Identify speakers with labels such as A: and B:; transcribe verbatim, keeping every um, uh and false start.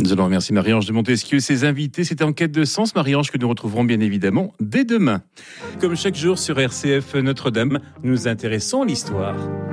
A: Nous allons remercier Marie-Ange de Montesquieu et ses invités. C'était Enquête de sens, Marie-Ange, que nous retrouverons bien évidemment dès demain. Comme chaque jour sur R C F Notre-Dame, nous intéressons l'histoire.